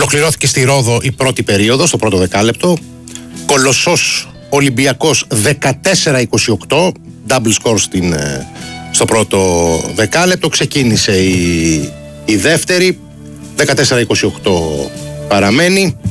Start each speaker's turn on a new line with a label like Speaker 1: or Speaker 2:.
Speaker 1: Ολοκληρώθηκε στη Ρόδο η πρώτη περίοδο, στο πρώτο δεκάλεπτο. Κολοσσός Ολυμπιακός 14-28, double score στο πρώτο δεκάλεπτο. Ξεκίνησε η δεύτερη, 14-28 παραμένει.